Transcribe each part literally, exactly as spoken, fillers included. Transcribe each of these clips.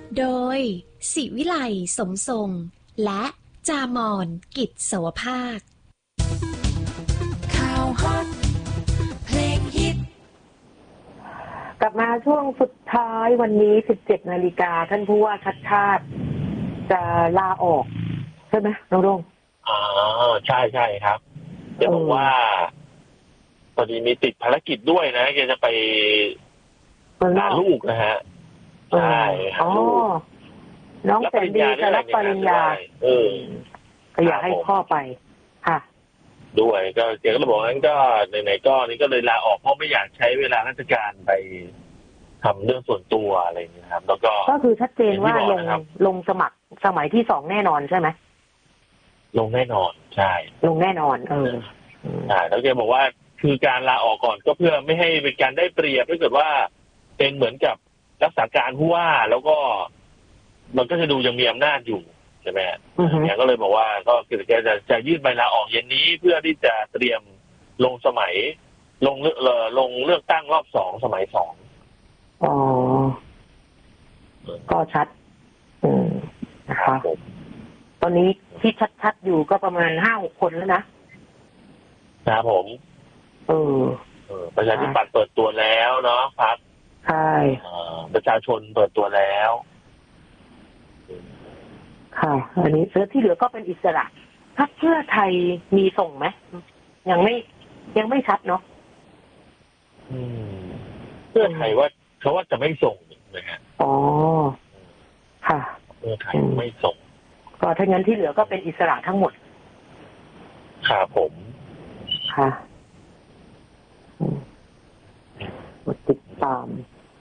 โดยศิวิไลสมทรงและจามอนกิจสวภาคข่าวฮอตเพลงฮิตกลับมาช่วงสุดท้ายวันนี้ สิบเจ็ดนาฬิกาท่านผู้ว่าชัดชาติจะลาออกใช่ไหมน้องรงอ๋อใช่ใช่ครับจะบอกว่าตอนนี้มีติดภารกิจด้วยนะแกจะไปหาลูกนะฮะใช่หาลูกน้องแสนดีจะรับปริญญาเออก็อยากให้พ่อไปค่ะด้วยก็แกก็บอกงั้นก็ไหนๆก็นี่ก็เลยลาออกเพราะไม่อยากใช้เวลาราชการไปทำเรื่องส่วนตัวอะไรอย่างนี้ครับแล้วก็ก็คือชัดเจนว่าลงลงสมัครสมัยที่สองแน่นอนใช่ไหมลงแน่นอนใช่ลงแน่นอนเออใช่แล้วแกบอกว่าคือการลาออกก่อนก็เพื่อไม่ให้เป็นการได้เปรียบถ้าเกิดว่าเป็นเหมือนกับรักษาการผู้ว่าแล้วก็มันก็จะดูยังมีอำนาจอยู่ใช่ไหมเนี่ยก็เลยบอกว่าก็คือแกจะจะยื่นใบลาออกเย็นนี้เพื่อที่จะเตรียมลงสมัยลงเลือกลงเลือกตั้งรอบสองสมัยสองอ๋อก็ชัดอืมนะคะตอนนี้ที่ชัดๆอยู่ก็ประมาณห้าหกคนแล้วนะครับผมเออประชาธิปัตย์เปิดตัวแล้วเนาะพรรคใช่ประชาชนเปิดตัวแล้วค่ะอันนี้เสื้อที่เหลือก็เป็นอิสระพรรคเพื่อไทยมีส่งไหมยังไม่ยังไม่ชัดเนาะเพื่อไทยว่าเขาว่าจะไม่ส่งนะฮะอ๋อค่ะเพื่อไทยไม่ส่งก็ถ้างั้นที่เหลือก็เป็นอิสระทั้งหมดครับผมค่ะติดตาม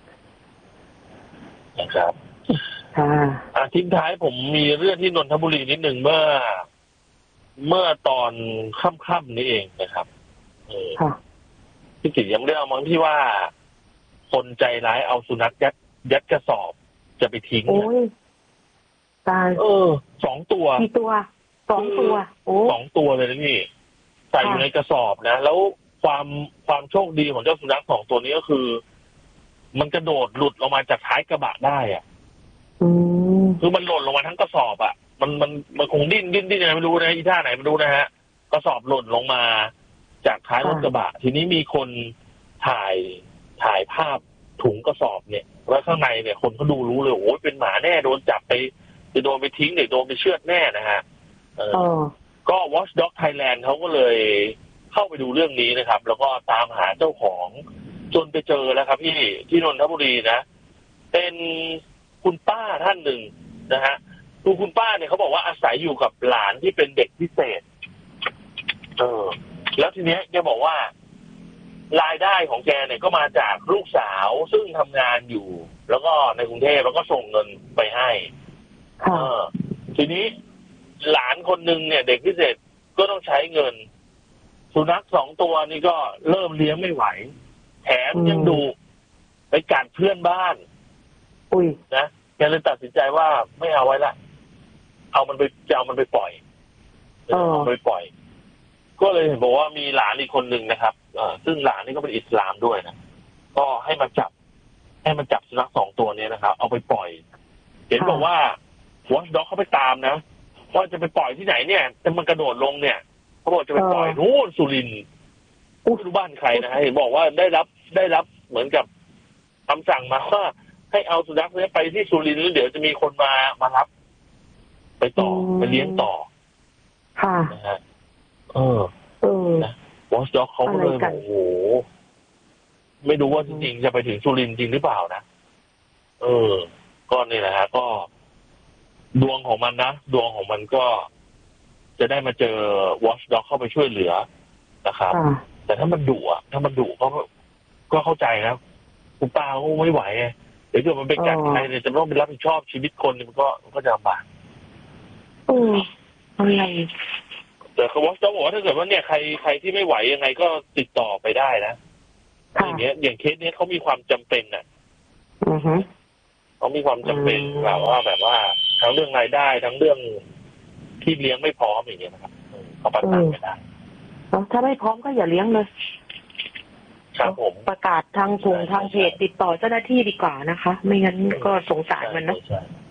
นะครับค่ะทิ้งท้ายผมมีเรื่องที่นนทบุรีนิดหนึ่งเมื่อเมื่อตอนค่ำๆนี้เองนะครับเออพี่กิตยังไม่ได้เอามั้งที่ว่าคนใจร้ายเอาสุนัขยัดยัดกระสอบจะไปทิ้งโอ้ยตายเออสองตัวกี่ตัวสองตัวโอ้สองตัวเลยนะพี่ใส่อยู่ในกระสอบนะแล้วความความโชคดีของเจ้าสุนัขสองตัวนี้ก็คือมันกระโดดหลุดออกมาจากท้ายกระบะได้อ่ะคือมันหล่นลงมาทั้งกระสอบอ่ะมันมันมันคงดิ้นดิ้นดิ้นยังไงไม่รู้นะอีท่าไหนไม่รู้นะฮะกระสอบหล่นลงมาจากท้ายรถกระบะทีนี้มีคนถ่ายถ่ายภาพถุงกระสอบเนี่ยแล้วข้างในเนี่ยคนเขาดูรู้เลยโอ้ยเป็นหมาแน่โดนจับไปจะโดนไปทิ้งหรือโดนไปเชือดแน่นะฮะเออก็ Watchdog Thailand เขาก็เลยเข้าไปดูเรื่องนี้นะครับแล้วก็ตามหาเจ้าของจนไปเจอแล้วครับพี่ที่นนทบุรีนะเป็นคุณป้าท่านหนึ่งนะฮะคือคุณป้าเนี่ยเขาบอกว่าอาศัยอยู่กับหลานที่เป็นเด็กพิเศษเออแล้วทีเนี้ยแกบอกว่ารายได้ของแกเนี่ยก็มาจากลูกสาวซึ่งทำงานอยู่แล้วก็ในกรุงเทพแล้วก็ส่งเงินไปให้เออทีนี้หลานคนนึงเนี่ยเด็กพิเศษก็ต้องใช้เงินสุนัขสองตัวนี้ก็เริ่มเลี้ยงไม่ไหวแถมยังดูไปกัดเพื่อนบ้านอุ้ยนะแกเลยตัดสินใจว่าไม่เอาไว้ละเอามันไปจะเอามันไปปล่อยเอาไปปล่อยก็เลยเห็นบอกว่ามีหลานอีกคนหนึ่งนะครับเอ่อซึ่งหลานนี่ก็เป็นอิสลามด้วยนะก็ให้มาจับให้มันจับสุนัขสองตัวนี้นะครับเอาไปปล่อยเห็นบอกว่า Watchdog เขาไปตามนะว่าจะไปปล่อยที่ไหนเนี่ยแต่มันกระโดดลงเนี่ยเขาบอกจะไปปล่อยนู่นสุรินทร์ไม่รู้บ้านใครนะฮะเห็นบอกว่าได้รับได้รับเหมือนกับคำสั่งมาว่าให้เอาสุนัขนี้ไปที่สุรินทร์แล้วเดี๋ยวจะมีคนมามารับไปต่อไปเลี้ยงต่อค่ะนะฮะเออเออนะWatchdogเขาก็เลยโอ้โหไม่รู้ว่าจริงๆจะไปถึงสุรินทร์จริงหรือเปล่านะเออก็นี่แหละฮะก็ดวงของมันนะดวงของมันก็จะได้มาเจอ Watchdog เข้าไปช่วยเหลือนะครับแต่ถ้ามันดุอ่ะถ้ามันดุก็ก็เข้าใจนะคุณป้าก็ไม่ไหวไงเดี๋ยวเกิดมันเป็นการใครเนี่ยจะต้องไปรับผิดชอบชีวิตคนมันก็มันก็จะลำบากโอ้อะไรแต่คือว่าต้องบอกว่าถ้าเกิดว่าเนี่ยใครใครที่ไม่ไหวยังไงก็ติดต่อไปได้นะอย่างเงี้ยอย่างเคสเนี้ยเขามีความจำเป็นอ่ะอือฮึเขามีความจำเป็นแบบว่าแบบว่าทั้งเรื่องรายได้ทั้งเรื่องที่เลี้ยงไม่พร้อมอย่างเงี้ยนะครับเขาประสานไม่ได้ถ้าไม่พร้อมก็อย่าเลี้ยงเลยครับผมประกาศทางกลุ่มทางเพจติดต่อเจ้าหน้าที่ดีกว่านะคะไม่งั้นก็สงสารมันนะ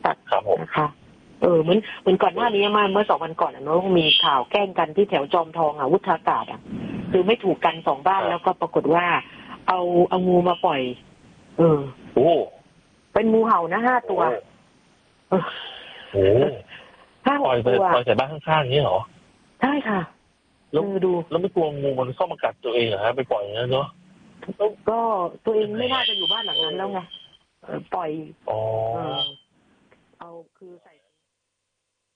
ตัดครับผมนะคะเออเหมือนเหมือนก่อนหน้านี้มาเมื่อสองวันก่อนอ่ะเนาะมีข่าวแกล้งกันที่แถวจอมทองอ่ะวุฒากาศอ่ะคือไม่ถูกกันสองบ้านแล้วก็ปรากฏว่า เอาเอางูมาปล่อย เออโอ้เป็นงูเห่านะห้าตัวโอ้โหห้าหปกล่อยไปตัวปล่อยใส่บ้านข้างๆนี้เหรอใช่ค่ะแล้วเออดูแล้วไม่กลัวงูมันเข้ามากัดตัวเองเหรอฮะไปปล่อยอย่างนั้นเนาะก็ตัวเองไม่น่าจะอยู่บ้านหลังนั้นแล้วไงเออปล่อยอ๋อเออเอาคือใส่